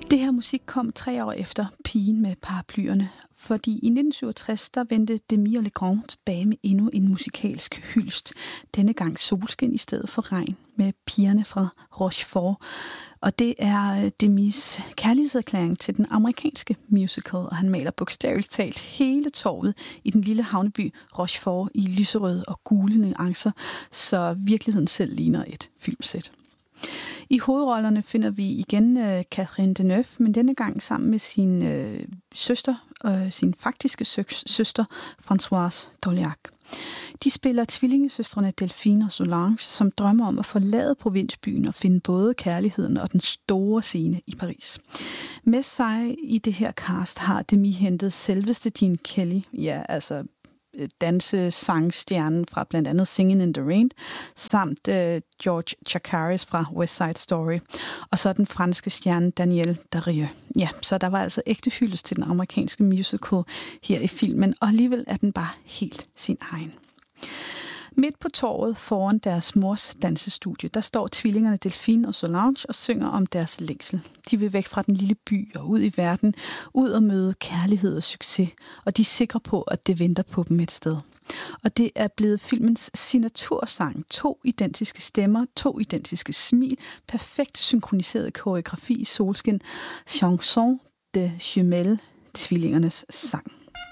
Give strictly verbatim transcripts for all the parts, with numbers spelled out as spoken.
Det her musik kom tre år efter Pigen med paraplyerne, fordi i nitten syvogtres der vendte Demy og Legrand tilbage med endnu en musikalsk hyldest. Denne gang solskin i stedet for regn med Pigerne fra Rochefort. Og det er Demys kærlighedserklæring til den amerikanske musical, og han maler bogstaveligt talt hele torvet i den lille havneby Rochefort i lyserøde og gule nuancer, så virkeligheden selv ligner et filmsæt. I hovedrollerne finder vi igen uh, Catherine Deneuve, men denne gang sammen med sin uh, søster, uh, sin faktiske sø- søster, Françoise Dorléac. De spiller tvillingesøstrene Delphine og Solange, som drømmer om at forlade provinsbyen og finde både kærligheden og den store scene i Paris. Med sig i det her cast har Demy hentet selveste Gene Kelly, ja, altså dansesangstjernen fra blandt andet Singin' in the Rain, samt uh, George Chakiris fra West Side Story, og så den franske stjerne Daniel Darieux. Ja, så der var altså ægte hyldest til den amerikanske musical her i filmen, og alligevel er den bare helt sin egen. Midt på torvet foran deres mors dansestudie, der står tvillingerne Delphine og Solange og synger om deres længsel. De vil væk fra den lille by og ud i verden, ud og møde kærlighed og succes, og de er sikre på, at det venter på dem et sted. Og det er blevet filmens signatursang. To identiske stemmer, to identiske smil, perfekt synkroniseret koreografi i solskin. Chanson de Jumelles, tvillingernes sang.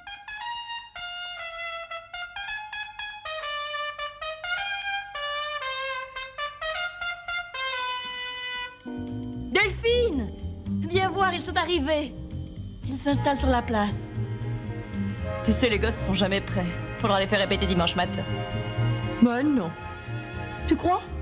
Delphine! Viens voir, ils sont arrivés. Ils s'installent sur la place. Tu sais, les gosses seront jamais prêts. Faudra les faire répéter dimanche matin. Bah non. Tu crois?